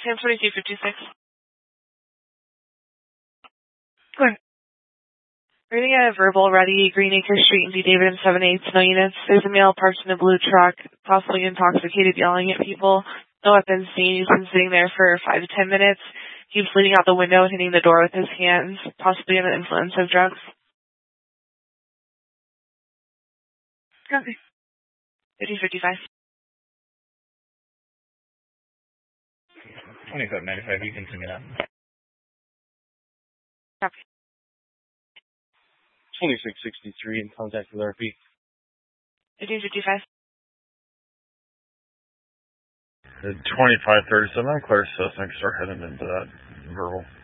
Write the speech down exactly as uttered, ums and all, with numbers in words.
Sam twenty-two fifty-six. Go ahead. Reading a verbal ready, Greenacre Street in D. David in seven eighths, no units. There's a male parked in a blue truck, possibly intoxicated, yelling at people. No weapons seen. He's been sitting there for five to ten minutes. Keeps leaning out the window and hitting the door with his hands, possibly under the influence of drugs. Copy. fifty fifty-five. twenty-five ninety-five, you can sing it out. Copy. twenty-six sixty-three in contact with R P. fifty fifty-five. twenty-five thirty-seven, Claire Sussex, start heading into that verbal.